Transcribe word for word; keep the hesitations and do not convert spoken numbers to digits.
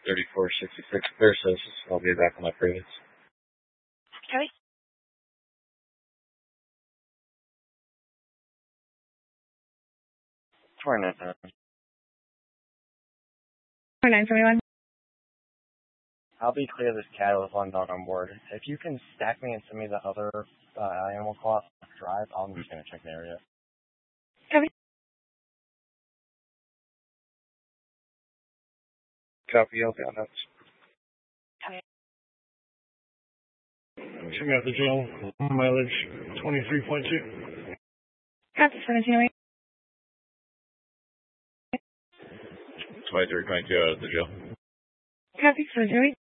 thirty-four sixty-six Versus. I'll be back on my previous. Okay. twenty-nine. twenty-nine seventy-one. I'll be clear this cat with one dog on board. If you can stack me and send me the other uh, animal cloth drive, I'm just going to check the area. Copy. Copy, I'll be on that. Copy. Check out the jail. Mileage twenty-three point two. Copy, seventeen oh eight. twenty-three point two out of the jail. Copy, seventeen oh eight.